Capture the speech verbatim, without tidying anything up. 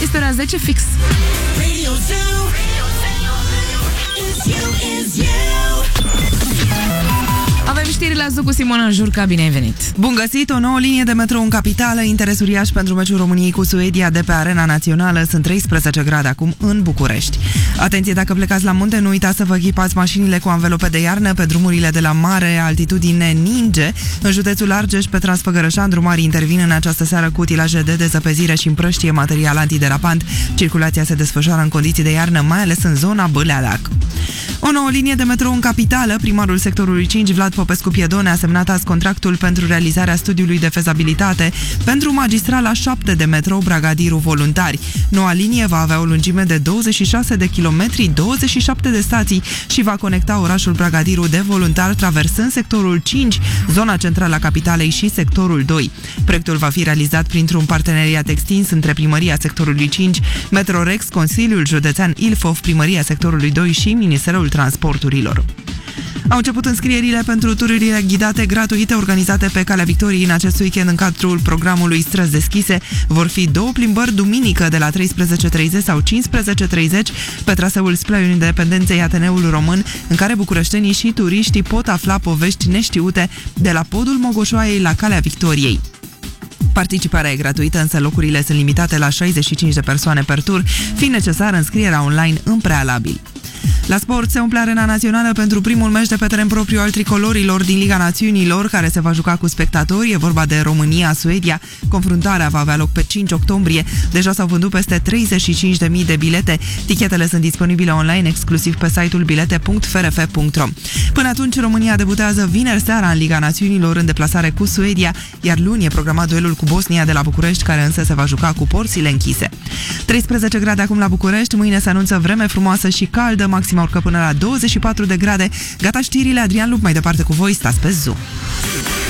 Este ora zece fix. Radio Zoo. Is you, is you. Avem știri la Zoo cu Simona Jurca, bine ai venit! Bun găsit! O nouă linie de metrou în capitală, interes uriaș pentru meciul României cu Suedia de pe Arena Națională. Sunt treisprezece grade acum în București. Atenție, dacă plecați la munte, nu uitați să vă echipați mașinile cu anvelope de iarnă pe drumurile de la mare altitudine ninge. În județul Argeș, pe Transfăgărășan, drumarii intervin în această seară cu utilaje de dezăpezire și împrăștie material antiderapant. Circulația se desfășoară în condiții de iarnă, mai ales în zona Bâlealac. O nouă linie de metrou în capitală. Primarul sectorului cinci, Vlad Popescu Piedone, a semnat azi contractul pentru realizarea studiului de fezabilitate pentru magistrala șapte de metrou Bragadiru Voluntari. Noua linie va avea o lungime de douăzeci și șase de kilometri, douăzeci și șapte de stații și va conecta orașul Bragadiru de Voluntari, traversând sectorul cinci, zona centrală a capitalei și sectorul doi. Proiectul va fi realizat printr-un parteneriat extins între Primăria sectorului cinci, Metrorex, Consiliul Județean Ilfov, Primăria sectorului doi și Ministerul Transporturilor. Au început înscrierile pentru tururile ghidate gratuite organizate pe Calea Victoriei în acest weekend în cadrul programului Străzi Deschise. Vor fi două plimbări duminică de la treisprezece și treizeci sau cincisprezece și treizeci pe traseul Splaiul Independenței, Ateneul Român, în care bucureștenii și turiștii pot afla povești neștiute de la podul Mogoșoaiei la Calea Victoriei. Participarea e gratuită, însă locurile sunt limitate la șaizeci și cinci de persoane per tur, fiind necesară înscrierea online în prealabil. La sport, se umple Arena Națională pentru primul meci de pe teren propriu al tricolorilor din Liga Națiunilor, care se va juca cu spectatori. E vorba de România-Suedia. Confruntarea va avea loc pe cinci octombrie. Deja s-au vândut peste treizeci și cinci de mii de bilete. Tichetele sunt disponibile online exclusiv pe site-ul bilete punct f r f punct r o. Până atunci, România debutează vineri seara în Liga Națiunilor în deplasare cu Suedia, iar luni e programat duelul cu Bosnia de la București, care însă se va juca cu porțile închise. treisprezece grade acum la București, mâine se anunță vreme frumoasă și caldă, maxima urcă până la douăzeci și patru de grade. Gata știrile, Adrian Lup mai departe cu voi, stați pe Zoo.